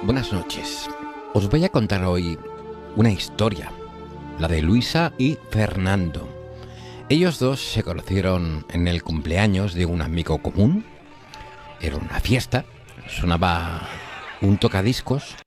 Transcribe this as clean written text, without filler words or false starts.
Buenas noches. Os voy a contar hoy una historia, la de Luisa y Fernando. Ellos dos se conocieron en el cumpleaños de un amigo común. Era una fiesta, sonaba un tocadiscos